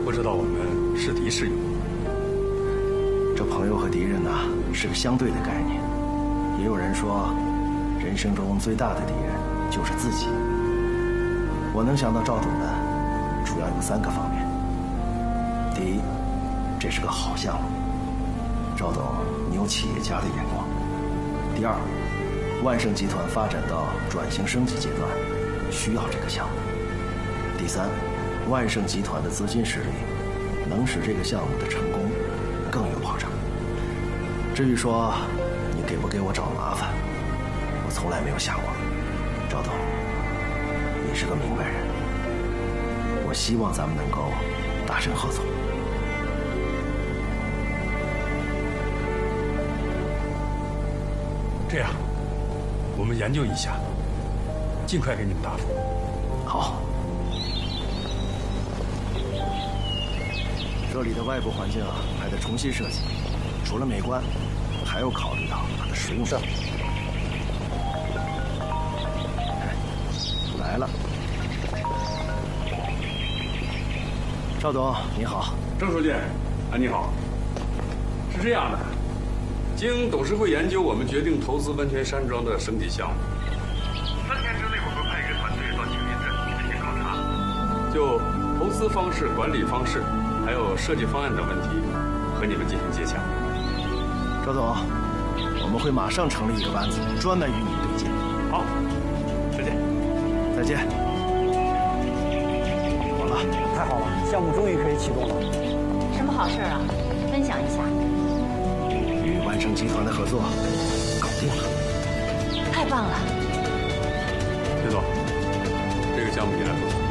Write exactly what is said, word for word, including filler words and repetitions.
不知道我们是敌是友。 这朋友和敌人呢，是个相对的概念。也有人说，人生中最大的敌人就是自己。我能想到赵董的，主要有三个方面。第一，这是个好项目，赵董你有企业家的眼光。第二，万盛集团发展到转型升级阶段，需要这个项目。第三，万盛集团的资金实力能使这个项目的成功更有保障。至于说你给不给我找麻烦，我从来没有想过。赵董，你是个明白人，我希望咱们能够达成合作。 这样，我们研究一下，尽快给你们答复。 好。这里的外部环境啊，还得重新设计。除了美观，还要考虑到它的实用性。来了，赵董你好。 郑书记，啊你好。是这样的，经董事会研究，我们决定投资温泉山庄的升级项目。 三天之内，我会派一个团队到青林镇进行考察。 就投资方式、管理方式，还有设计方案等问题，和你们进行接洽。 赵总，我们会马上成立一个班子，专门与你对接。 好，再见。 再见。好了， 太好了，项目终于可以启动了。 什么好事啊？分享一下。 与万盛集团的合作搞定了。 太棒了。 薛总，这个项目你来负责。